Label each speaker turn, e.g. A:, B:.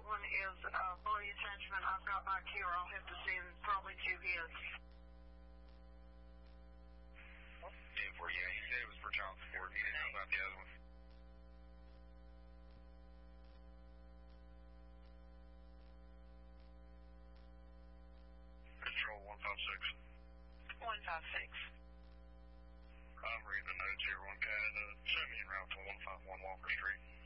A: other one is body attachment I've got back here. I'll have to send probably to his.
B: 10-4, yeah, he said it was for child support. He didn't know about the other one. Control 156.
A: 156.
B: I'm reading the notes here. One cat, send me en route to 151 Walker Street.